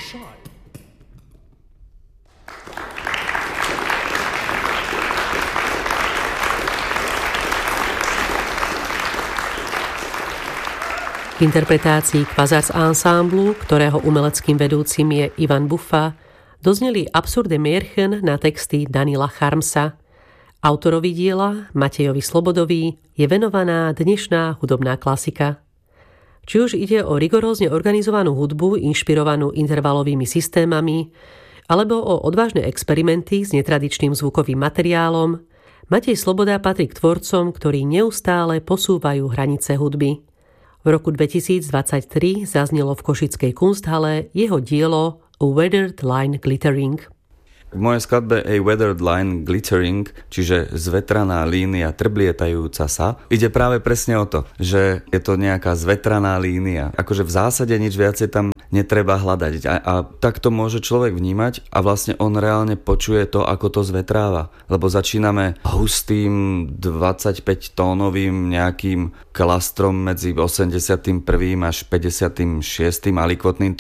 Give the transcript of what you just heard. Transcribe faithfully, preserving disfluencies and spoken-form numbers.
V interpretácii Quasars Ensemblu, ktorého umeleckým vedúcim je Ivan Buffa, dozneli Absurde Märchen na texty Daniela Charmsa. Autorovi diela, Matejovi Slobodovi, je venovaná dnešná hudobná klasika. Či už ide o rigorózne organizovanú hudbu, inšpirovanú intervalovými systémami, alebo o odvážne experimenty s netradičným zvukovým materiálom, Matej Sloboda patrí k tvorcom, ktorí neustále posúvajú hranice hudby. V roku dvetisícdvadsaťtri zaznelo v košickej Kunsthalle jeho dielo A Weathered Line Glittering. V mojej skladbe A Weathered Line Glittering, čiže zvetraná línia trblietajúca sa, ide práve presne o to, že je to nejaká zvetraná línia. Akože v zásade nič viacej tam netreba hľadať. A, a tak to môže človek vnímať a vlastne on reálne počuje to, ako to zvetráva. Lebo začíname hustým dvadsaťpäť tónovým nejakým klastrom medzi osemdesiatym prvým až päťdesiatym šiestym alikvotným